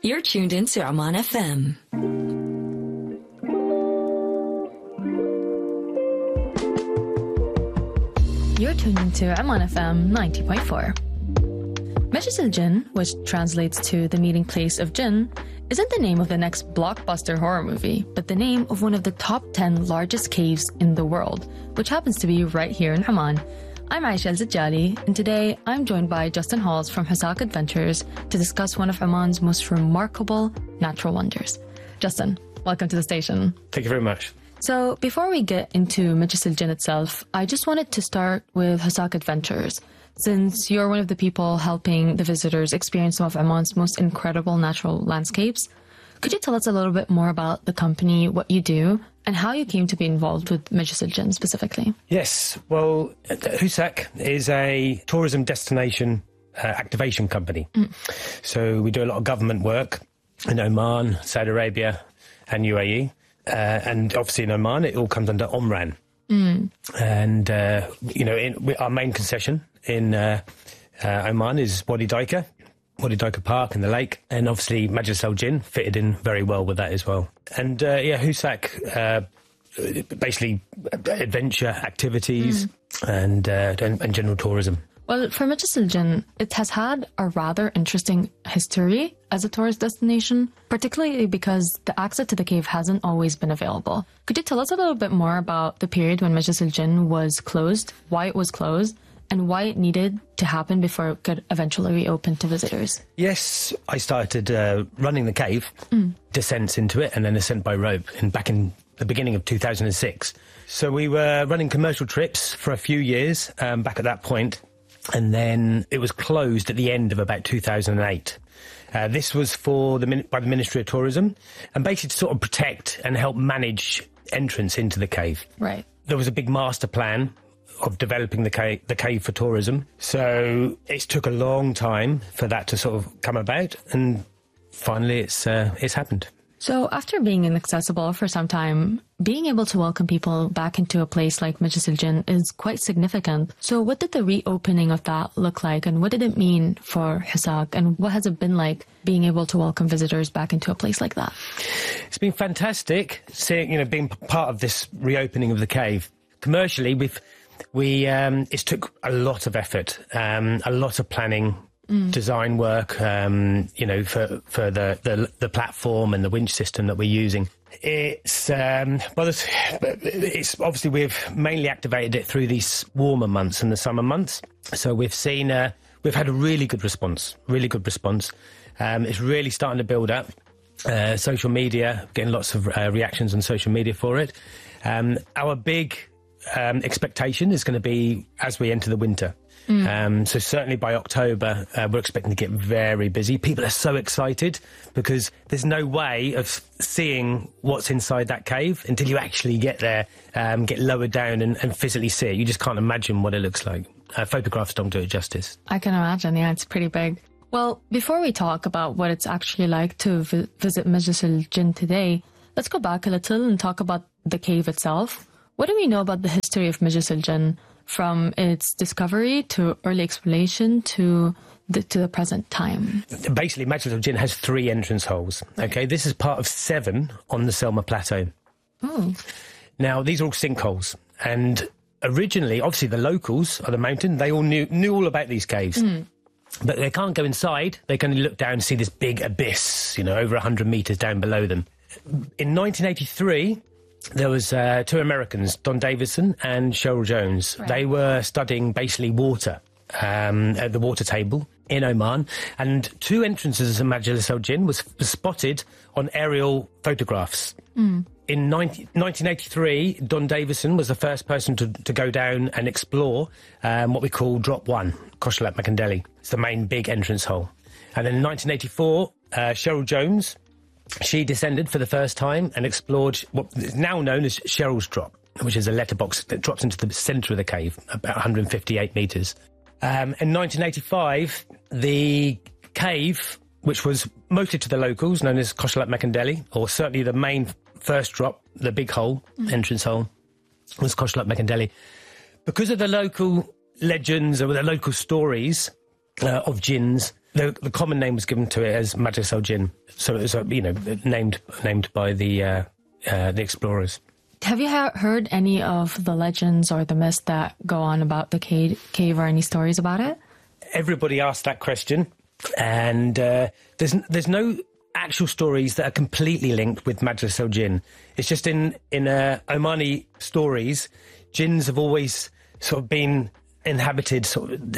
You're tuned into Oman FM. You're tuned into Oman FM 90.4. Majlis al-Jinn, which translates to the meeting place of jinn, isn't the name of the next blockbuster horror movie, but the name of one of the top 10 largest caves in the world, which happens to be right here in Oman. I'm Aisha Al-Zajjali, and today I'm joined by Justin Halls from Husak Adventures to discuss one of Oman's most remarkable natural wonders. Justin, welcome to the station. Thank you very much. So before we get into Majlis al-Jinn itself, I just wanted to start with Husak Adventures. Since you're one of the people helping the visitors experience some of Oman's most incredible natural landscapes, could you tell us a little bit more about the company, what you do, and how you came to be involved with Majlis al-Jinn specifically? Yes, well, Husak is a tourism destination activation company. So we do a lot of government work in Oman, Saudi Arabia and UAE. And obviously in Oman, it all comes under Omran. And, our main concession in Oman is Wadi Daika Park and the lake. And obviously Majlis al-Jinn fitted in very well with that as well. And, Husak, basically adventure activities and general tourism. Well, for Majlis al-Jinn, it has had a rather interesting history as a tourist destination, particularly because the access to the cave hasn't always been available. Could you tell us a little bit more about the period when Majlis al-Jinn was closed, why it was closed, and why it needed to happen before it could eventually reopen to visitors? Yes, I started running the cave, descents into it, and then ascent by rope back in the beginning of 2006. So we were running commercial trips for a few years back at that point. And then it was closed at the end of about 2008. This was by the Ministry of Tourism, and basically to sort of protect and help manage entrance into the cave. Right. There was a big master plan of developing the cave for tourism. So it took a long time for that to sort of come about, and finally it's happened. So after being inaccessible for some time, being able to welcome people back into a place like Majlis al-Jinn is quite significant. So what did the reopening of that look like, and what did it mean for Husak, and what has it been like being able to welcome visitors back into a place like that? It's been fantastic seeing, being part of this reopening of the cave. Commercially, it's took a lot of effort, a lot of planning, design work, for the platform and the winch system that we're using. It's obviously we've mainly activated it through these warmer months and the summer months. So we've had a really good response. It's really starting to build up. Social media, getting lots of reactions on social media for it. Our big expectation is going to be as we enter the winter. So certainly by October, we're expecting to get very busy. People are so excited because there's no way of seeing what's inside that cave until you actually get there, get lowered down and physically see it. You just can't imagine what it looks like. Photographs don't do it justice. I can imagine, yeah, it's pretty big. Well, before we talk about what it's actually like to visit Majlis al-Jinn today, let's go back a little and talk about the cave itself. What do we know about the history of Majlis al-Jinn, from its discovery to early exploration to the present time? Basically, Majlis al-Jinn has 3 entrance holes. Okay, this is part of 7 on the Selma Plateau. Oh. Now, these are all sinkholes, and originally, obviously, the locals of the mountain, they all knew all about these caves. But they can't go inside. They can only look down and see this big abyss, over 100 metres down below them. In 1983... there was 2 Americans, Don Davidson and Cheryl Jones. Right. They were studying basically water at the water table in Oman, and 2 entrances of Majlis al-Jinn was spotted on aerial photographs. In 1983, Don Davidson was the first person to go down and explore what we call Drop 1, Koshalat Makandeli. It's the main big entrance hole. And then in 1984, Cheryl Jones, she descended for the first time and explored what is now known as Cheryl's Drop, which is a letterbox that drops into the centre of the cave, about 158 metres. In 1985, the cave, which was mostly to the locals, known as Koshalat Makandeli, or certainly the main first drop, the big hole, entrance hole, was Koshalat Makandeli. Because of the local legends or the local stories of jinns, the common name was given to it as Majlis Al Jinn. So it was, named by the explorers. Have you heard any of the legends or the myths that go on about the cave or any stories about it? Everybody asked that question, and there's no actual stories that are completely linked with Majlis Al Jinn. It's just in Omani stories, jinns have always sort of been inhabited sort of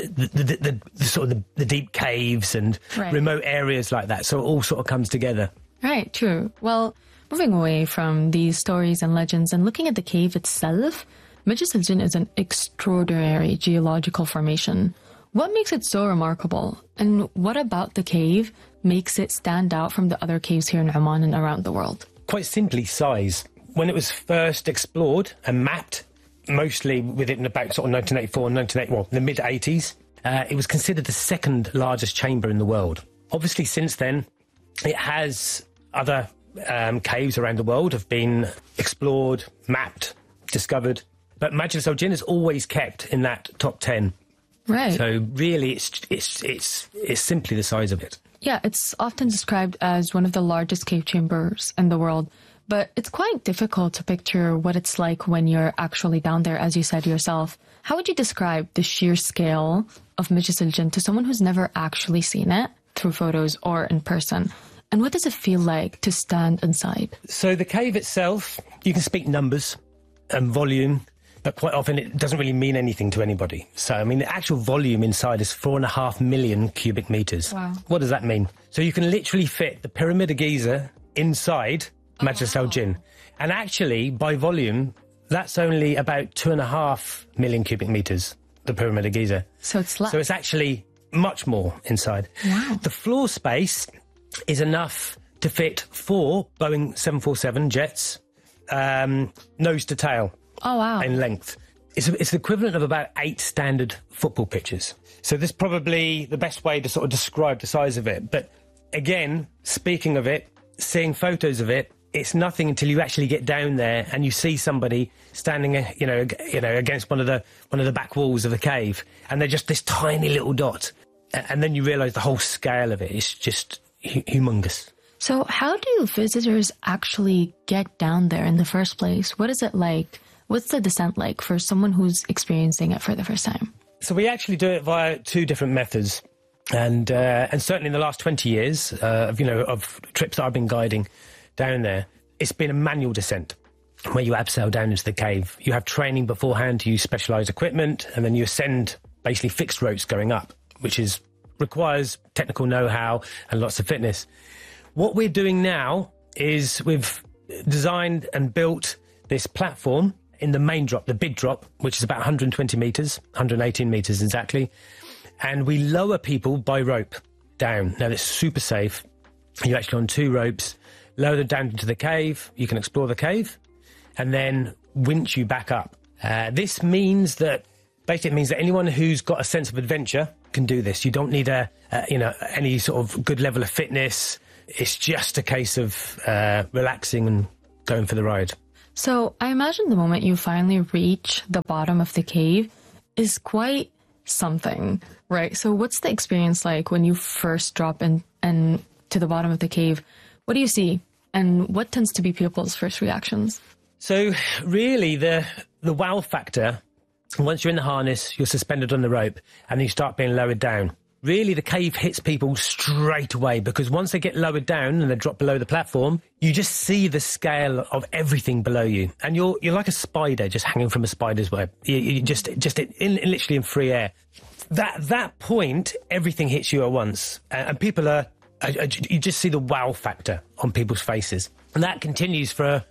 the deep caves and remote areas like that. So it all sort of comes together. Right, true. Well, moving away from these stories and legends and looking at the cave itself, Majlis Al Jinn is an extraordinary geological formation. What makes it so remarkable? And what about the cave makes it stand out from the other caves here in Oman and around the world? Quite simply, size. When it was first explored and mapped, mostly within about sort of 1984, the mid-80s, it was considered the second largest chamber in the world. Obviously, since then, it has other caves around the world have been explored, mapped, discovered, but Majlis Al Jinn is always kept in that top 10. Right. So really, it's simply the size of it. Yeah, it's often described as one of the largest cave chambers in the world, but it's quite difficult to picture what it's like when you're actually down there, as you said yourself. How would you describe the sheer scale of Majlis Al Jinn to someone who's never actually seen it through photos or in person? And what does it feel like to stand inside? So the cave itself, you can speak numbers and volume, but quite often it doesn't really mean anything to anybody. So, I mean, the actual volume inside is 4.5 million cubic metres. Wow. What does that mean? So you can literally fit the Pyramid of Giza inside Majlis Al Jinn. And actually, by volume, that's only about 2.5 million cubic metres, the Pyramid of Giza. So it's less. So it's actually much more inside. Wow. The floor space is enough to fit 4 Boeing 747 jets, nose to tail. Oh, wow. In length. It's the equivalent of about 8 standard football pitches. So this is probably the best way to sort of describe the size of it. But again, speaking of it, seeing photos of it, it's nothing until you actually get down there and you see somebody standing, against one of the back walls of the cave, and they're just this tiny little dot, and then you realise the whole scale of it is just humongous. So how do visitors actually get down there in the first place? What is it like? What's the descent like for someone who's experiencing it for the first time? So we actually do it via 2 different methods. And certainly in the last 20 years of trips that I've been guiding down there, it's been a manual descent where you abseil down into the cave. You have training beforehand to use specialised equipment, and then you ascend basically fixed ropes going up, which requires technical know-how and lots of fitness. What we're doing now is we've designed and built this platform in the main drop, the big drop, which is about 120 metres, 118 metres exactly, and we lower people by rope down. Now, it's super safe. You're actually on 2 ropes, lower them down into the cave, you can explore the cave, and then winch you back up. This means that anyone who's got a sense of adventure can do this. You don't need any sort of good level of fitness. It's just a case of relaxing and going for the ride. So I imagine the moment you finally reach the bottom of the cave is quite something, right? So what's the experience like when you first drop in and to the bottom of the cave? What do you see? And what tends to be people's first reactions? So really the wow factor, once you're in the harness, you're suspended on the rope and you start being lowered down. Really, the cave hits people straight away, because once they get lowered down and they drop below the platform, you just see the scale of everything below you. And you're like a spider just hanging from a spider's web. You just literally in free air. That point, everything hits you at once. And people you just see the wow factor on people's faces. And that continues for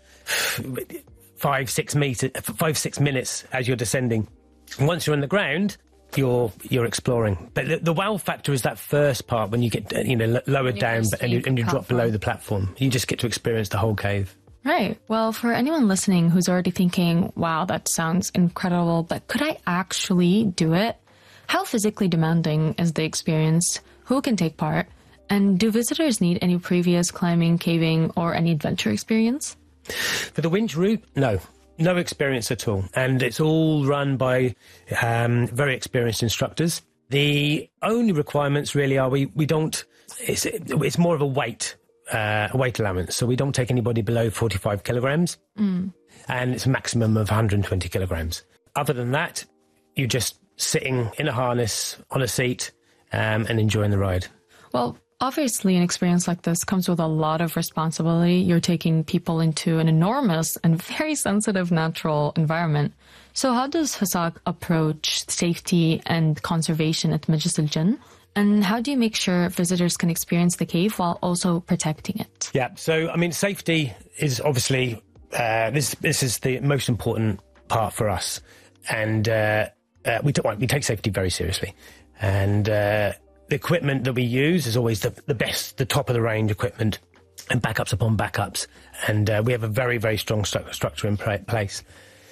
5-6 minutes as you're descending. And once you're on the ground, you're exploring. But the wow factor is that first part when you get lowered down and you drop below the platform. You just get to experience the whole cave. Right. Well, for anyone listening who's already thinking, wow, that sounds incredible, but could I actually do it? How physically demanding is the experience? Who can take part? And do visitors need any previous climbing, caving, or any adventure experience? For the winch route, no experience at all. And it's all run by very experienced instructors. The only requirements really are we don't. It's more of a weight allowance, so we don't take anybody below 45 kilograms, and it's a maximum of 120 kilograms. Other than that, you're just sitting in a harness on a seat and enjoying the ride. Well, obviously, an experience like this comes with a lot of responsibility. You're taking people into an enormous and very sensitive natural environment. So how does Husak approach safety and conservation at Majlis Al-Jinn? And how do you make sure visitors can experience the cave while also protecting it? Yeah, so, I mean, safety is obviously, this is the most important part for us. And we take safety very seriously. And the equipment that we use is always the best, the top of the range equipment, and backups upon backups. And we have a very, very strong structure in place.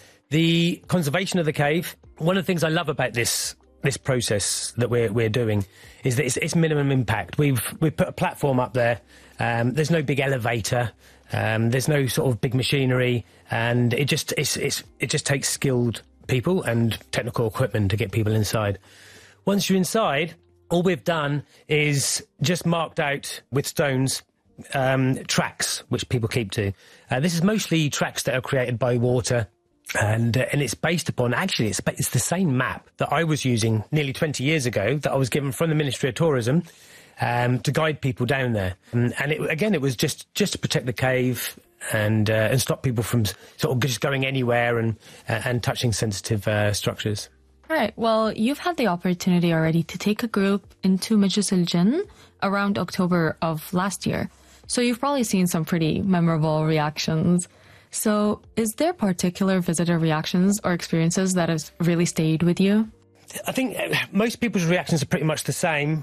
The conservation of the cave, one of the things I love about this process that we're doing is that it's minimum impact. We've put a platform up there. There's no big elevator. There's no sort of big machinery, and it just takes skilled people and technical equipment to get people inside. Once you're inside, all we've done is just marked out with stones tracks which people keep to. This is mostly tracks that are created by water. And it's based upon, actually, it's the same map that I was using nearly 20 years ago that I was given from the Ministry of Tourism to guide people down there. And it was just to protect the cave and stop people from sort of just going anywhere and touching sensitive structures. Right. Well, you've had the opportunity already to take a group into Majlis Al-Jinn around October of last year. So you've probably seen some pretty memorable reactions. So is there particular visitor reactions or experiences that have really stayed with you? I think most people's reactions are pretty much the same.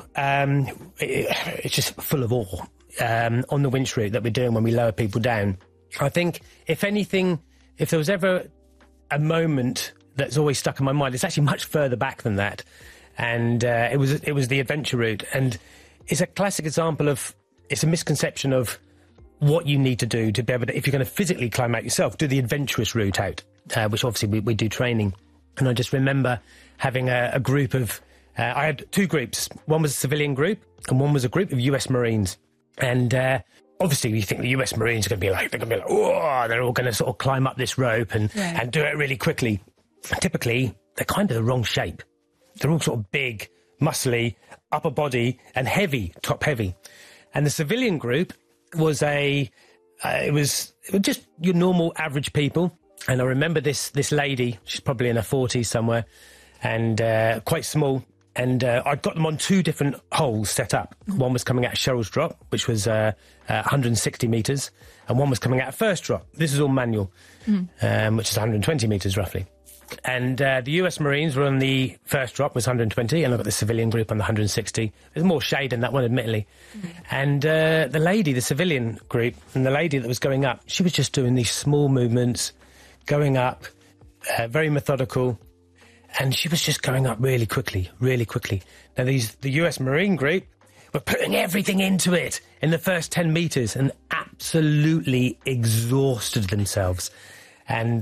It's just full of awe on the winch route that we're doing when we lower people down. I think, if anything, if there was ever a moment that's always stuck in my mind, it's actually much further back than that. And it was the adventure route. And it's a classic example of, it's a misconception of what you need to do to be able to, if you're going to physically climb out yourself, do the adventurous route out, which obviously we do training. And I just remember having a group of, I had two groups. One was a civilian group and one was a group of US Marines. And obviously you think the US Marines are going to be like, oh, they're all going to sort of climb up this rope and do it really quickly. Typically, they're kind of the wrong shape. They're all sort of big, muscly, upper body and heavy, top heavy. And the civilian group was it was just your normal average people. And I remember this lady, she's probably in her 40s somewhere, and quite small. And I'd got them on two different holes set up. One was coming out of Sherrills Drop, which was 160 metres, and one was coming out of First Drop. This is all manual, which is 120 metres roughly. And the US Marines were on the First Drop, was 120, and I've got the civilian group on the 160. There's more shade in that one, admittedly. And the lady, the civilian group, and the lady that was going up, she was just doing these small movements, going up, very methodical, and she was just going up really quickly, really quickly. Now, the US Marine group were putting everything into it in the first 10 metres and absolutely exhausted themselves. And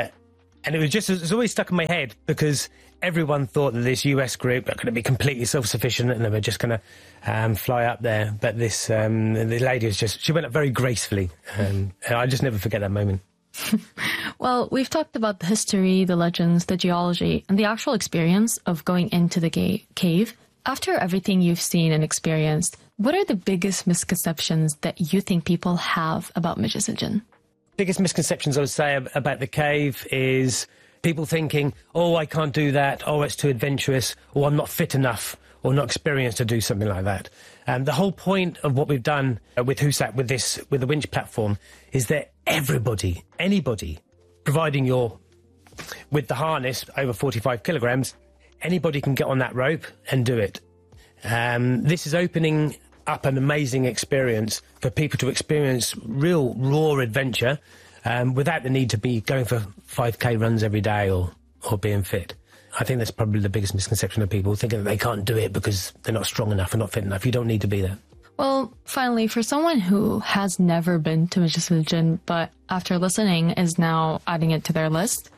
it's always stuck in my head because everyone thought that this US group are going to be completely self-sufficient and they were just going to fly up there. But this the lady was she went up very gracefully. I just never forget that moment. Well, we've talked about the history, the legends, the geology, and the actual experience of going into the cave. After everything you've seen and experienced, what are the biggest misconceptions that you think people have about Majlis Al-Jinn? Biggest misconceptions I would say about the cave is people thinking, oh, I can't do that, oh, it's too adventurous, or I'm not fit enough or not experienced to do something like that. The whole point of what we've done with Husak, with the winch platform, is that anybody, providing you're with the harness over 45 kilograms, anybody can get on that rope and do it. This is opening up an amazing experience for people to experience real raw adventure without the need to be going for 5k runs every day or being fit. I think that's probably the biggest misconception of people, thinking that they can't do it because they're not strong enough or not fit enough. You don't need to be there. Well, finally, for someone who has never been to Majlis Al-Jinn but after listening is now adding it to their list,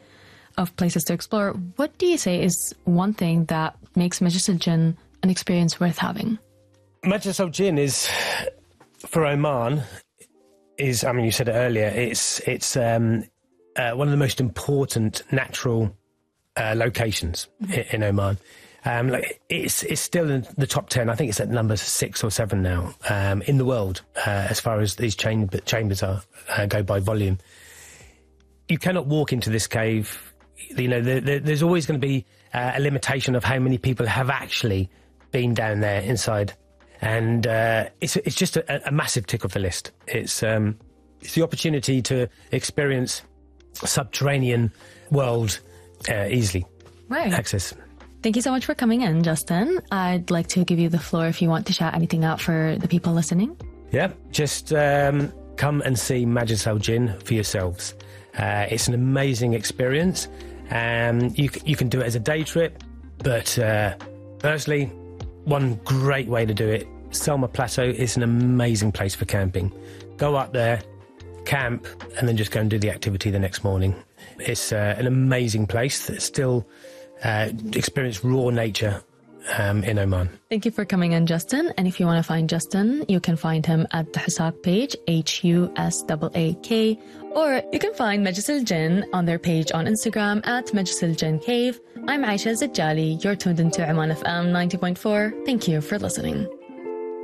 of places to explore, what do you say is one thing that makes Majlis Al Jinn an experience worth having? Majlis Al Jinn is, for Oman, you said it earlier, it's one of the most important natural locations in Oman. It's still in the top 10. I think it's at number 6 or 7 now in the world as far as these chambers go by volume. You cannot walk into this cave. There's always going to be a limitation of how many people have actually been down there inside, and it's just a massive tick off the list. It's the opportunity to experience subterranean world easily. Right. Access. Thank you so much for coming in, Justin. I'd like to give you the floor if you want to shout anything out for the people listening. Yeah, just come and see Majlis Al Jinn for yourselves. It's an amazing experience. You can do it as a day trip, but firstly, one great way to do it, Selma Plateau is an amazing place for camping. Go up there, camp, and then just go and do the activity the next morning. It's an amazing place that still experience raw nature in Oman. Thank you for coming in, Justin. And if you want to find Justin, you can find him at the Husaak page, HUSAAK, or you can find Majlis Al Jinn on their page on Instagram at Majlis Al Jinn Cave. I'm Aisha Zajjali. You're tuned into Oman FM 90.4. Thank you for listening.